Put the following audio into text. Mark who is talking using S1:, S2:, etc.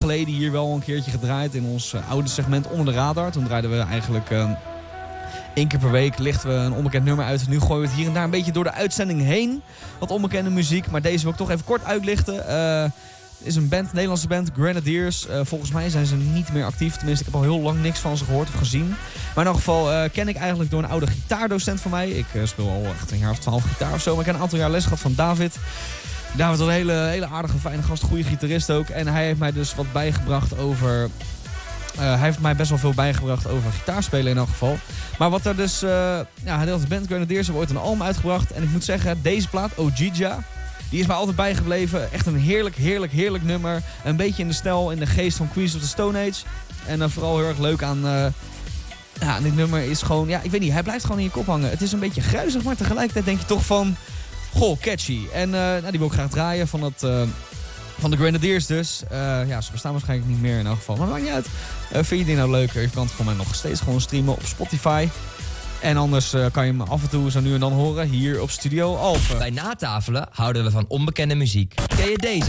S1: geleden hier wel een keertje gedraaid in ons oude segment Onder de Radar. Toen draaiden we eigenlijk 1 keer per week lichten we een onbekend nummer uit. Nu gooien we het hier en daar een beetje door de uitzending heen. Wat onbekende muziek, maar deze wil ik toch even kort uitlichten. Het is een band, Nederlandse band, Grenadiers. Volgens mij zijn ze niet meer actief. Tenminste, ik heb al heel lang niks van ze gehoord of gezien. Maar in elk geval ken ik eigenlijk door een oude gitaardocent van mij. Ik speel al echt een jaar of 12 gitaar of zo. Maar ik heb een aantal jaar les gehad van David. David was een hele aardige, fijne gast, goede gitarist ook. En hij heeft mij dus wat bijgebracht over... hij heeft mij best wel veel bijgebracht over gitaarspelen in elk geval. Maar wat er dus... hij deelt de band Grenadiers, hebben ooit een album uitgebracht. En ik moet zeggen, deze plaat, Ojija... Die is mij altijd bijgebleven. Echt een heerlijk nummer. Een beetje in de stijl, in de geest van Queens of the Stone Age. En vooral heel erg leuk aan... dit nummer is gewoon... Ja, ik weet niet. Hij blijft gewoon in je kop hangen. Het is een beetje gruizig, maar tegelijkertijd denk je toch van... Goh, catchy. En die wil ik graag draaien van de Grenadiers dus. Ze bestaan waarschijnlijk niet meer in elk geval. Maar maakt niet uit. Vind je die nou leuker? Je kan het voor mij nog steeds gewoon streamen op Spotify. En anders kan je hem af en toe zo nu en dan horen hier op Studio Alphen.
S2: Bij Natafelen houden we van onbekende muziek. Ken je deze?